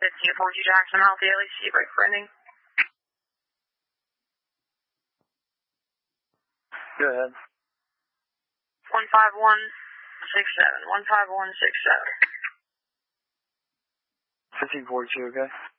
1542 Jackson, Mount Daily, C break for ending. Go ahead. 15167, 15167. 1542, okay?